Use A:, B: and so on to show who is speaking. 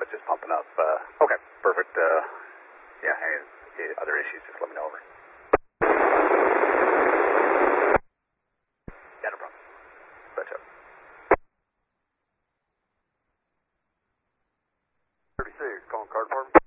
A: it's just pumping up. Okay, perfect. Yeah, any other issues, just let me know. Over. Yeah, no problem. Gotcha.
B: 36, calling car department.